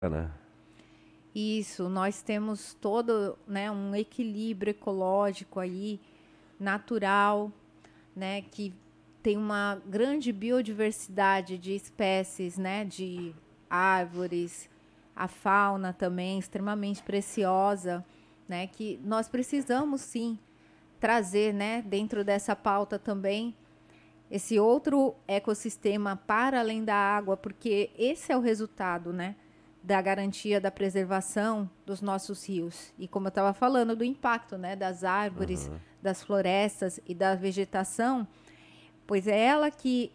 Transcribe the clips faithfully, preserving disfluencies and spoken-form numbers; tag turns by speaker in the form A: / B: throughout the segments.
A: né?
B: Isso, nós temos todo, né, um equilíbrio ecológico aí, natural, né, que tem uma grande biodiversidade de espécies, né, de árvores, a fauna também extremamente preciosa, né, que nós precisamos sim trazer, né, dentro dessa pauta também esse outro ecossistema para além da água, porque esse é o resultado, né, da garantia da preservação dos nossos rios. E como eu estava falando do impacto, né, das árvores,
A: Aham.
B: das florestas e da vegetação, pois é ela que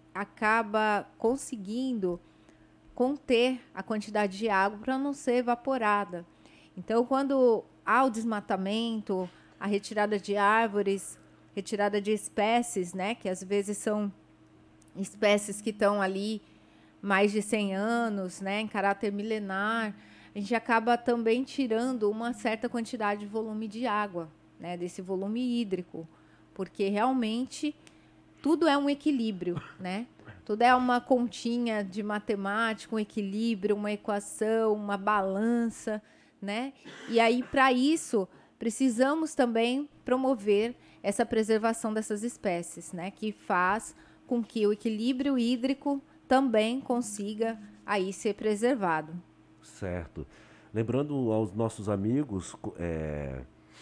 B: acaba conseguindo conter a quantidade de água para não ser evaporada. Então, quando há o desmatamento, a retirada de árvores, retirada de espécies, né, que às vezes são espécies que estão ali mais de cem anos, né, em caráter milenar, a gente acaba também tirando uma certa quantidade de volume de água, né, desse volume hídrico, porque realmente tudo é um equilíbrio, né? Tudo é uma continha de matemática, um equilíbrio, uma equação, uma balança, né? E aí, para isso, precisamos também promover essa preservação dessas espécies, né? Que faz com que o equilíbrio hídrico também consiga aí ser preservado.
A: Certo. Lembrando aos nossos amigos, co- é,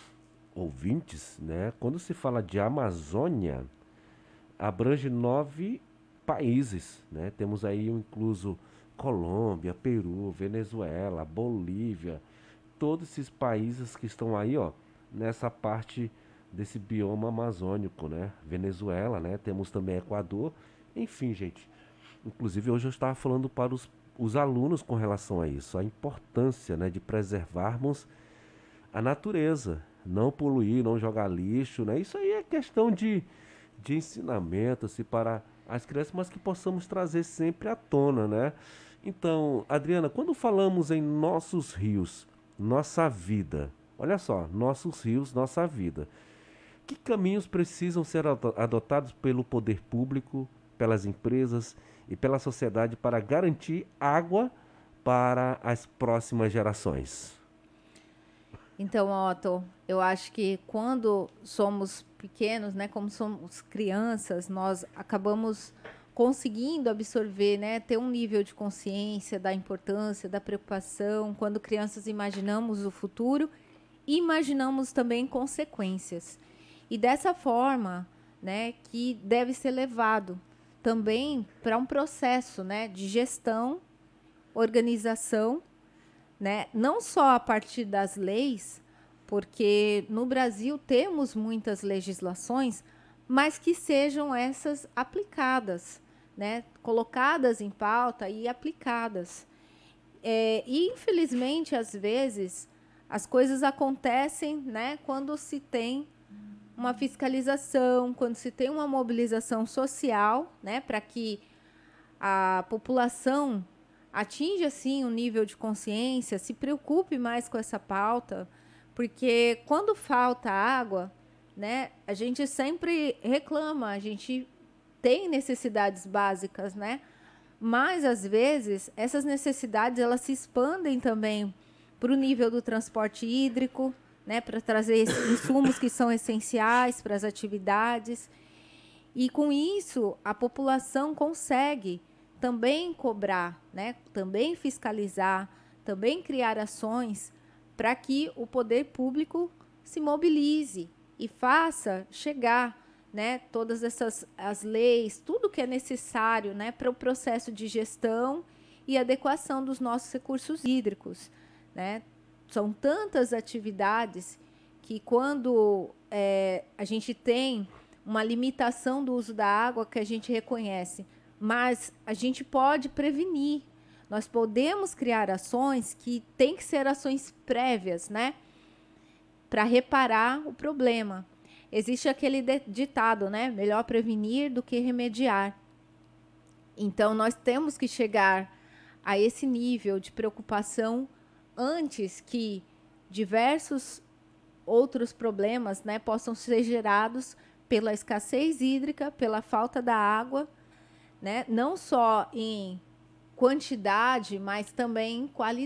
A: ouvintes, né? Quando se fala de Amazônia, abrange nove países, né? Temos aí incluso Colômbia, Peru, Venezuela, Bolívia, todos esses países que estão aí, ó, nessa parte desse bioma amazônico, né? Venezuela, né? Temos também Equador. Enfim, gente. Inclusive hoje eu estava falando para os, os alunos com relação a isso, a importância, né, de preservarmos a natureza, não poluir, não jogar lixo, né? Isso aí é questão de, de ensinamento assim, para as crianças, mas que possamos trazer sempre à tona, né? Então, Adriana, quando falamos em nossos rios, nossa vida, olha só, nossos rios, nossa vida, que caminhos precisam ser ado- adotados pelo poder público, pelas empresas e pela sociedade para garantir água para as próximas gerações?
B: Então, Otto, eu acho que quando somos pequenos, né, como somos crianças, nós acabamos conseguindo absorver, né, ter um nível de consciência da importância, da preocupação. Quando crianças imaginamos o futuro, imaginamos também consequências. E dessa forma, né, que deve ser levado também para um processo, né, de gestão, organização, né? Não só a partir das leis, porque no Brasil temos muitas legislações, mas que sejam essas aplicadas, né? Colocadas em pauta e aplicadas. É, e infelizmente, às vezes, as coisas acontecem, né, quando se tem uma fiscalização, quando se tem uma mobilização social, né, para que a população atinja assim um nível de consciência, se preocupe mais com essa pauta, porque quando falta água, né, a gente sempre reclama, a gente tem necessidades básicas, né? Mas às vezes essas necessidades elas se expandem também para o nível do transporte hídrico, né, para trazer insumos que são essenciais para as atividades. E com isso, a população consegue também cobrar, né? Também fiscalizar, também criar ações para que o poder público se mobilize e faça chegar, né, todas essas as leis, tudo que é necessário, né, para o processo de gestão e adequação dos nossos recursos hídricos, né? São tantas atividades que quando é, a gente tem uma limitação do uso da água que a gente reconhece, mas a gente pode prevenir. Nós podemos criar ações que têm que ser ações prévias, né, para reparar o problema. Existe aquele ditado, né, melhor prevenir do que remediar. Então nós temos que chegar a esse nível de preocupação antes que diversos outros problemas, né, possam ser gerados pela escassez hídrica, pela falta da água, né, não só em quantidade, mas também qualidade.